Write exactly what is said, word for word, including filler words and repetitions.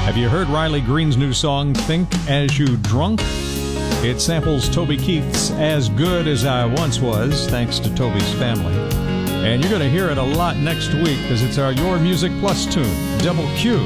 Have you heard Riley Green's new song, Think As You Drunk? It samples Toby Keith's As Good As I Once Was, thanks to Toby's family. And you're going to hear it a lot next week because it's our Your Music Plus tune, Double Q.